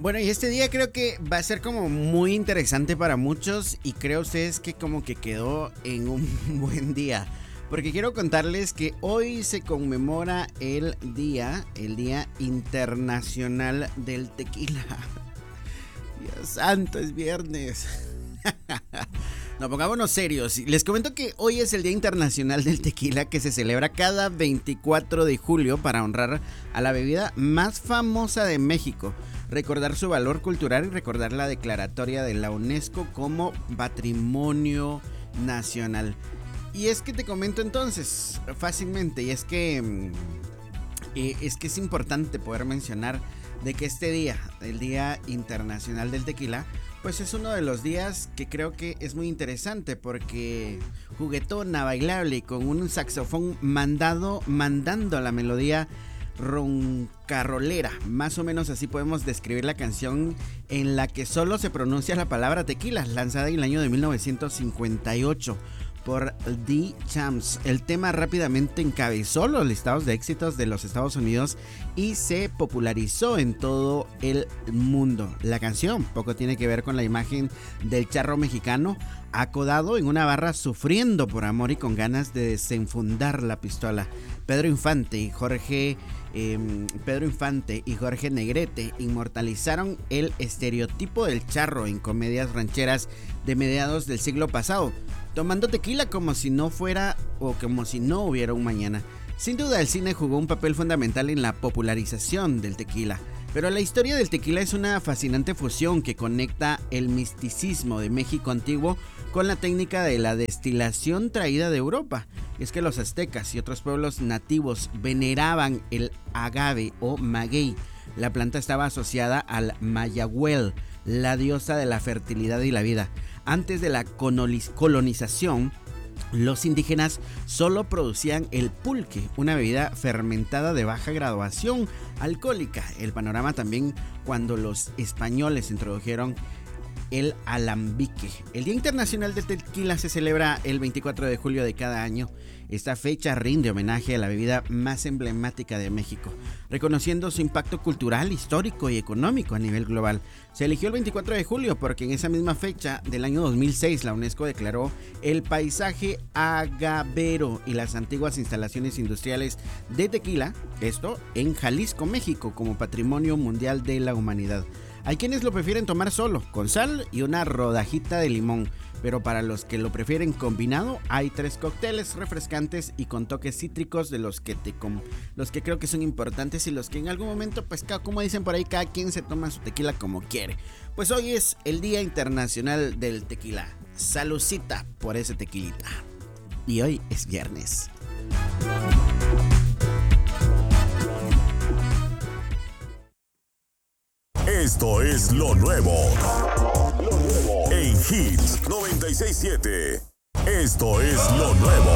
Bueno, y este día creo que va a ser como muy interesante para muchos y creo ustedes que como que quedó en un buen día. Porque quiero contarles que hoy se conmemora el Día Internacional del Tequila. Dios santo, es viernes. No, pongámonos serios. Les comento que hoy es el Día Internacional del Tequila, que se celebra cada 24 de julio para honrar a la bebida más famosa de México, recordar su valor cultural y recordar la declaratoria de la UNESCO como Patrimonio Nacional. Y es que te comento entonces fácilmente, y es que es importante poder mencionar de que este día, el Día Internacional del Tequila, pues es uno de los días que creo que es muy interesante porque juguetona, bailable y con un saxofón mandando la melodía roncarolera. Más o menos así podemos describir la canción en la que solo se pronuncia la palabra tequila, lanzada en el año de 1958 por The Champs. El tema rápidamente encabezó los listados de éxitos de los Estados Unidos y se popularizó en todo el mundo. La canción poco tiene que ver con la imagen del charro mexicano acodado en una barra sufriendo por amor y con ganas de desenfundar la pistola. Pedro Infante y Jorge Negrete inmortalizaron el estereotipo del charro en comedias rancheras de mediados del siglo pasado, tomando tequila como si no fuera o como si no hubiera un mañana. Sin duda el cine jugó un papel fundamental en la popularización del tequila, pero la historia del tequila es una fascinante fusión que conecta el misticismo de México antiguo con la técnica de la destilación traída de Europa. Es que los aztecas y otros pueblos nativos veneraban el agave o maguey. La planta estaba asociada al Mayahuel, la diosa de la fertilidad y la vida. Antes de la colonización, los indígenas solo producían el pulque, una bebida fermentada de baja graduación alcohólica. El panorama también cuando los españoles introdujeron el alambique. El Día Internacional del Tequila se celebra el 24 de julio de cada año. Esta fecha rinde homenaje a la bebida más emblemática de México, reconociendo su impacto cultural, histórico y económico a nivel global. Se eligió el 24 de julio porque en esa misma fecha del año 2006 la UNESCO declaró el paisaje agavero y las antiguas instalaciones industriales de tequila, esto en Jalisco, México, como Patrimonio Mundial de la Humanidad. Hay quienes lo prefieren tomar solo, con sal y una rodajita de limón, pero para los que lo prefieren combinado, hay 3 cócteles refrescantes y con toques cítricos de los que creo que son importantes y los que en algún momento, pues como dicen por ahí, cada quien se toma su tequila como quiere. Pues hoy es el Día Internacional del Tequila. Salucita por ese tequilita. Y hoy es viernes. Esto es lo nuevo en Hits 96.7. Esto es lo nuevo.